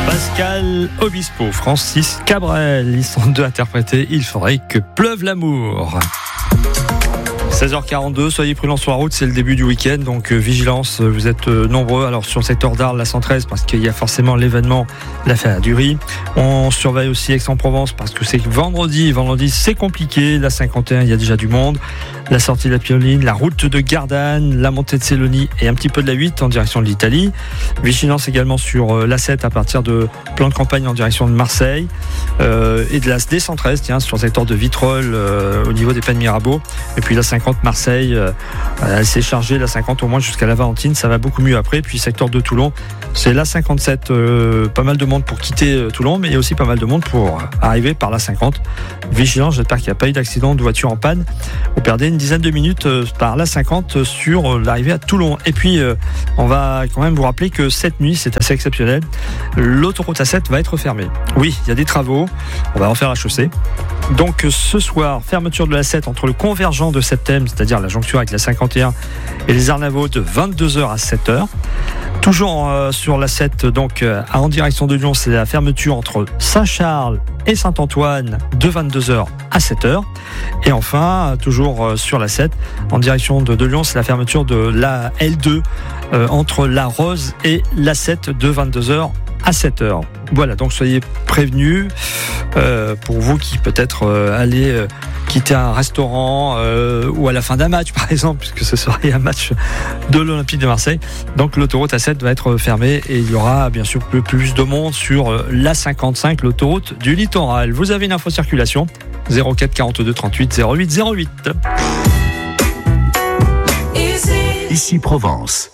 Pascal Obispo, Francis Cabrel, ils sont deux interprétés. Il faudrait que pleuve l'amour. 16h42, soyez prudents sur la route, c'est le début du week-end, donc vigilance, vous êtes nombreux. Alors sur le secteur d'Arles, la 113, parce qu'il y a forcément l'événement, la fête du riz. On surveille aussi Aix-en-Provence, parce que c'est vendredi c'est compliqué. La 51, il y a déjà du monde. La sortie de la Pioline, la route de Gardanne, la montée de Célonie et un petit peu de la 8 en direction de l'Italie. Vigilance également sur la 7 à partir de plan de campagne en direction de Marseille et de la D113, tiens, sur le secteur de Vitrolles au niveau des Pays de Mirabeau. Et puis la 50 Marseille, elle s'est chargée, la 50 au moins jusqu'à la Valentine, ça va beaucoup mieux après. Puis secteur de Toulon, c'est la 57, pas mal de monde pour quitter Toulon, mais il y a aussi pas mal de monde pour arriver par la 50. Vigilance, j'espère qu'il n'y a pas eu d'accident de voiture en panne. Vous perdez une dizaine de minutes par la 50 sur l'arrivée à Toulon. Et puis on va quand même vous rappeler que cette nuit, c'est assez exceptionnel, l'autoroute A7 va être fermée. Oui, il y a des travaux, on va refaire la chaussée. Donc ce soir, fermeture de la 7 entre le convergent de Septem, c'est-à-dire la jonction avec la 51 et les Arnavaux de 22h à 7h. Toujours sur la 7, donc en direction de Lyon, c'est la fermeture entre Saint-Charles et Saint-Antoine de 22h à 7h. Et enfin, toujours sur la 7, en direction de Lyon, c'est la fermeture de la L2 entre la Rose et la 7 de 22h à 7h. Voilà, donc soyez prévenus pour vous qui peut-être allez quitter un restaurant ou à la fin d'un match par exemple, puisque ce serait un match de l'Olympique de Marseille. Donc l'autoroute A7 va être fermée et il y aura bien sûr plus de monde sur la 55, l'autoroute du littoral. Vous avez une info circulation 04 42 38 08 08. Ici Provence.